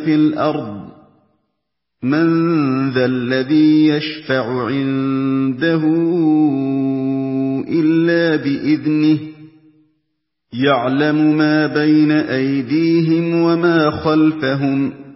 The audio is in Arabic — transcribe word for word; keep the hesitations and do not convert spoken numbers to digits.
فِي الْأَرْضِ مَن ذَا الَّذِي يَشْفَعُ عِندَهُ إِلَّا بِإِذْنِهِ يَعْلَمُ مَا بَيْنَ أَيْدِيهِمْ وَمَا خَلْفَهُمْ